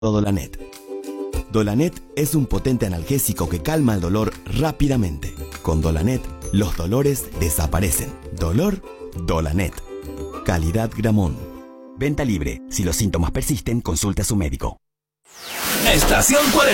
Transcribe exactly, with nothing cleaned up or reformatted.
Dolanet. Dolanet es un potente analgésico que calma el dolor rápidamente. Con Dolanet, los dolores desaparecen. Dolor, Dolanet. Calidad Gramón. Venta libre. Si los síntomas persisten, consulte a su médico. Estación cuarenta.